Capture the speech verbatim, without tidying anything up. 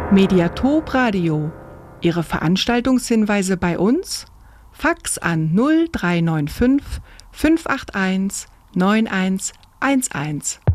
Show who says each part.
Speaker 1: Mediatop Radio. Ihre Veranstaltungshinweise bei uns? Fax an null drei neun fünf fünf acht eins neun eins eins eins.